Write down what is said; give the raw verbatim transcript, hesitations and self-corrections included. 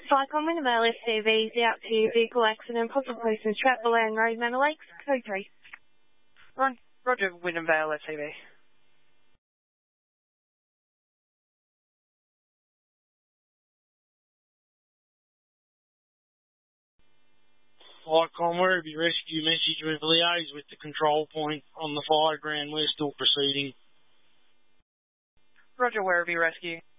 Cyclone Wintervale S C V is out to vehicle accident, possible person Stratford Road, Manor Lakes, code three. Ron, Roger, Wintervale S C V. Cyclone Werribee rescue message with liaise with the control point on the fire ground. We're still proceeding. Roger, Werribee rescue.